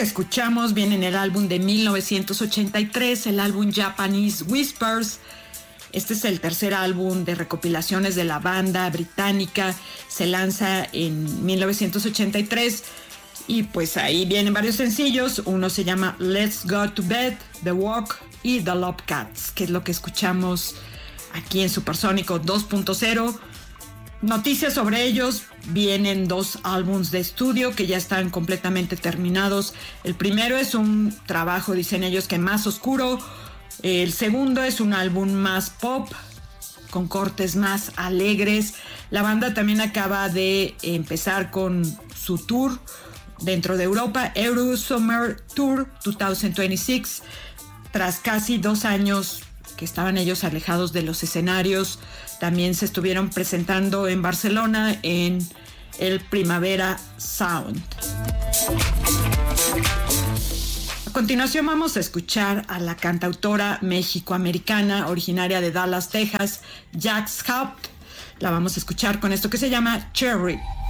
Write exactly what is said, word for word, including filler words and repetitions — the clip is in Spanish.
que escuchamos viene en el álbum de mil novecientos ochenta y tres, el álbum Japanese Whispers. Este es el tercer álbum de recopilaciones de la banda británica. Se lanza en mil novecientos ochenta y tres y pues ahí vienen varios sencillos. Uno se llama Let's Go to Bed, The Walk y The Love Cats, que es lo que escuchamos aquí en Supersónico dos punto cero. Noticias sobre ellos: vienen dos álbumes de estudio que ya están completamente terminados. El primero es un trabajo, dicen ellos, que más oscuro. El segundo es un álbum más pop, con cortes más alegres. La banda también acaba de empezar con su tour dentro de Europa, Euro Summer Tour dos mil veintiséis, tras casi dos años que estaban ellos alejados de los escenarios. También se estuvieron presentando en Barcelona en el Primavera Sound. A continuación vamos a escuchar a la cantautora mexicoamericana originaria de Dallas, Texas, Jax Haupt. La vamos a escuchar con esto que se llama Cherry.